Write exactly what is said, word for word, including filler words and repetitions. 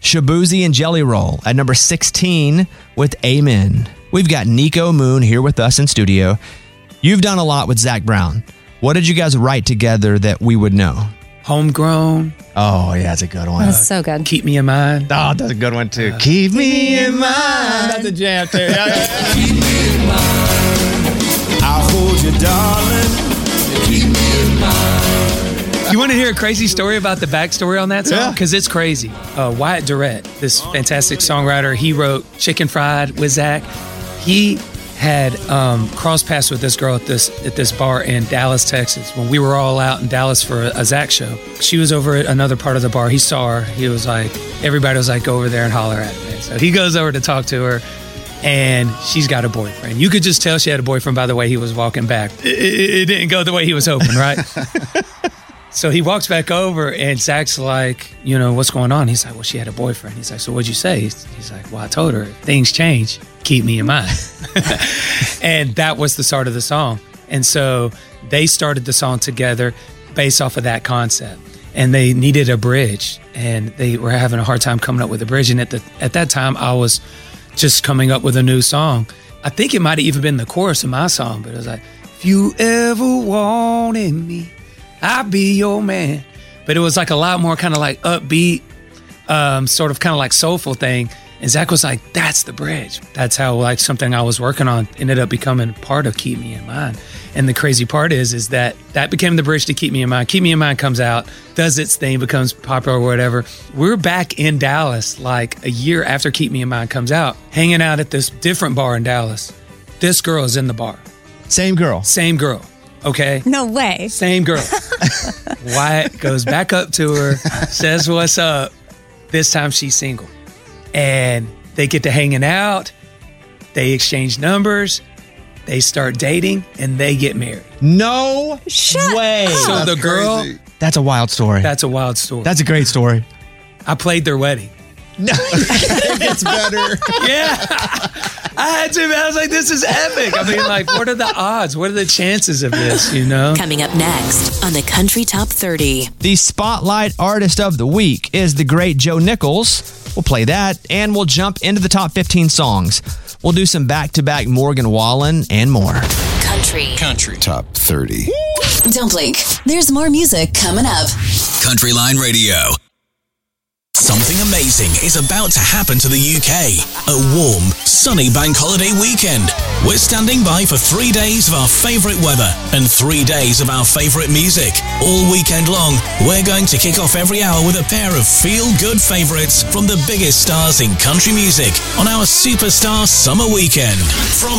Shaboozey and Jelly Roll at number sixteen with Amen. We've got Nico Moon here with us in studio. You've done a lot with Zac Brown. What did you guys write together that we would know? Homegrown. Oh, yeah, that's a good one. That's so good. Keep Me in Mind. Oh, that's a good one, too. Uh, Keep Me in Mind. That's a jam, too. Yeah, yeah. Keep me in mind. I'll hold you, darling. Keep me in mind. You want to hear a crazy story about the backstory on that song? Because yeah. it's crazy. Uh, Wyatt Durrett, this fantastic songwriter, he wrote Chicken Fried with Zac. He had um, cross paths with this girl at this at this bar in Dallas, Texas, when we were all out in Dallas for a, a Zac show. She was over at another part of the bar. He saw her. He was like, everybody was like, go over there and holler at me. So he goes over to talk to her, and she's got a boyfriend. You could just tell she had a boyfriend by the way he was walking back. It, it, it didn't go the way he was hoping, right? So he walks back over, and Zac's like, you know, what's going on? He's like, well, she had a boyfriend. He's like, so what'd you say? He's, he's like, well, I told her, things change. Keep me in mind. And that was the start of the song. And so they started the song together based off of that concept. And they needed a bridge, and they were having a hard time coming up with a bridge. And at the at that time, I was just coming up with a new song. I think it might have even been the chorus of my song, but it was like, if you ever wanted me, I'll be your man. But it was like a lot more kind of like upbeat, um, sort of kind of like soulful thing. And Zac was like, that's the bridge. That's how like something I was working on ended up becoming part of Keep Me in Mind. And the crazy part is, is that that became the bridge to Keep Me in Mind. Keep Me in Mind comes out, does its thing, becomes popular or whatever. We're back in Dallas like a year after Keep Me in Mind comes out, hanging out at this different bar in Dallas. This girl is in the bar. Same girl. Same girl. Okay. No way. Same girl. Wyatt goes back up to her, says what's up. This time she's single. And they get to hanging out. They exchange numbers. They start dating, and they get married. No Shut way. up. So That's the girl, crazy. That's a wild story. that's a wild story. That's a great story. I played their wedding. No. It gets better. Yeah. I had to. I was like, this is epic. I mean, like, what are the odds? What are the chances of this, you know? Coming up next on the Country Top thirty. The Spotlight Artist of the Week is the great Joe Nichols. We'll play that, and we'll jump into the top fifteen songs. We'll do some back-to-back Morgan Wallen and more. Country. Country Top thirty. Don't blink. There's more music coming up. Country Line Radio. Something amazing is about to happen to the U K. A warm, sunny bank holiday weekend. We're standing by for three days of our favourite weather and three days of our favourite music. All weekend long, we're going to kick off every hour with a pair of feel-good favourites from the biggest stars in country music on our Superstar Summer Weekend. From